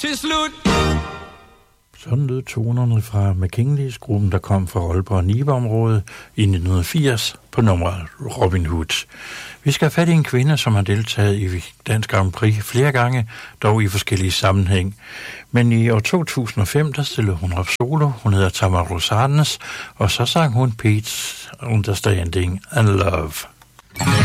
Til slut. Sådan lød tonerne fra McKinleys gruppen, der kom fra Aalborg og Nibe-området i 1980 på nummeret Robin Hood. Vi skal have fat i en kvinde, som har deltaget i Dansk Grand Prix flere gange, dog i forskellige sammenhæng. Men i år 2005, der stillede hun op solo. Hun hedder Tamara Rosarnes, og så sang hun Pete's Understanding and Love.